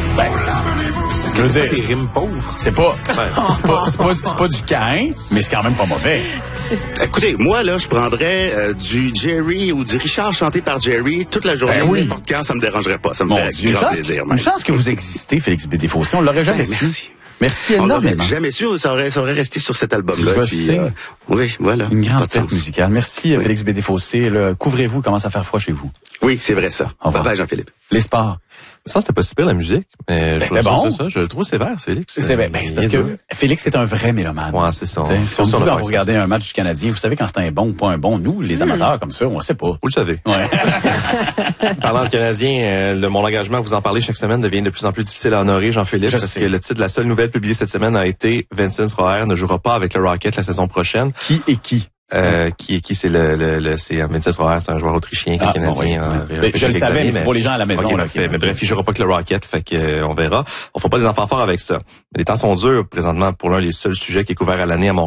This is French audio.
Je veux dire, des rimes pauvres. c'est pas du Caïn, mais c'est quand même pas mauvais. Écoutez, moi, là, je prendrais du Jerry ou du Richard chanté par Jerry toute la journée. Ben oui. N'importe quand, ça me dérangerait pas. Ça me Mon ferait Dieu, grand plaisir. une chance que vous existez, Félix Bédéfossé. On l'aurait jamais su. Merci. Merci On l'aurait énormément. jamais su, ça aurait resté sur cet album-là. Je Puis, sais. oui, voilà. Une grande Pas de fête sens. musicale. Merci, Félix Bédéfossé. Couvrez-vous, commence à faire froid chez vous. Oui, c'est vrai ça. Au revoir. Bye bye, Jean-Philippe. Les sports. Ça, c'était pas si pire, la musique. Mais c'était bon. Ça, je le trouve sévère, Félix. C'est parce que Félix est un vrai mélomane. Ouais, c'est ça. Comme vous, quand vous regardez un match du Canadien, vous savez quand c'est un bon ou pas un bon. Nous, les amateurs comme ça, on sait pas. Vous le savez. Ouais. Parlant de Canadien, mon engagement à vous en parler chaque semaine devient de plus en plus difficile à honorer, Jean-Philippe, parce que le titre de la seule nouvelle publiée cette semaine a été Vincent Roer ne jouera pas avec le Rocket la saison prochaine. Qui est qui? Qui c'est c'est Vincent Roer, c'est un joueur autrichien canadien. Je le savais, mais c'est pour les gens à la maison. Okay, là, mais bref, il jouera pas que le Rocket, fait que on verra. On fera pas des enfants forts avec ça. Mais les temps sont durs présentement pour l'un des seuls sujets qui est couvert à l'année à Montréal.